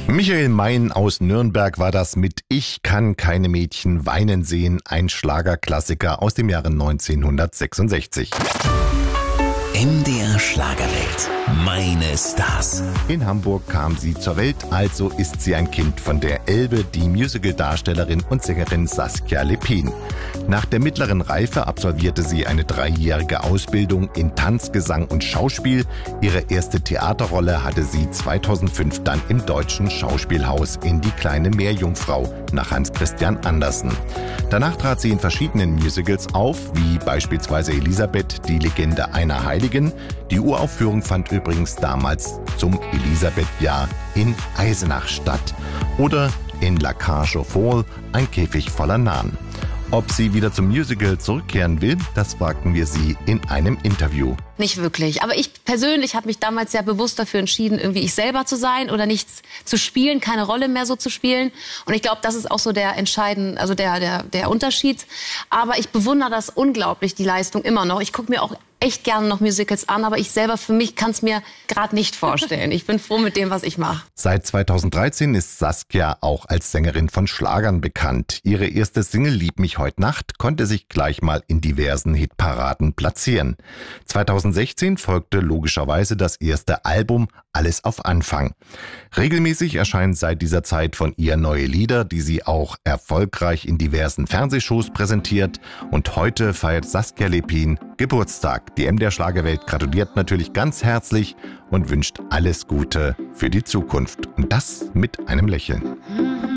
Michael Mein aus Nürnberg war das mit Ich kann keine Mädchen weinen sehen, ein Schlagerklassiker aus dem Jahre 1966. MDR Schlagerwelt. Meine Stars. In Hamburg kam sie zur Welt, also ist sie ein Kind von der Elbe, die Musicaldarstellerin und Sängerin Saskia Lepin. Nach der mittleren Reife absolvierte sie eine 3-jährige Ausbildung in Tanz, Gesang und Schauspiel. Ihre erste Theaterrolle hatte sie 2005 dann im Deutschen Schauspielhaus in Die kleine Meerjungfrau nach Hans Christian Andersen. Danach trat sie in verschiedenen Musicals auf, wie beispielsweise Elisabeth, die Legende einer Heiligen. Die Uraufführung fand übrigens damals zum Elisabeth-Jahr in Eisenach statt. Oder in La Cage aux Folles, ein Käfig voller Nahen. Ob sie wieder zum Musical zurückkehren will, das fragten wir sie in einem Interview. Nicht wirklich. Aber ich persönlich habe mich damals sehr bewusst dafür entschieden, irgendwie ich selber zu sein oder nichts zu spielen, keine Rolle mehr so zu spielen. Und ich glaube, das ist auch so der entscheidende, also der Unterschied. Aber ich bewundere das unglaublich, die Leistung immer noch. Ich gucke mir auch echt gerne noch Musicals an, aber ich selber für mich kann es mir gerade nicht vorstellen. Ich bin froh mit dem, was ich mache. Seit 2013 ist Saskia auch als Sängerin von Schlagern bekannt. Ihre erste Single Lieb mich heut Nacht konnte sich gleich mal in diversen Hitparaden platzieren. 2016 folgte logischerweise das erste Album Alles auf Anfang. Regelmäßig erscheinen seit dieser Zeit von ihr neue Lieder, die sie auch erfolgreich in diversen Fernsehshows präsentiert. Und heute feiert Saskia Lepin Geburtstag. Die MDR Schlagerwelt gratuliert natürlich ganz herzlich und wünscht alles Gute für die Zukunft. Und das mit einem Lächeln.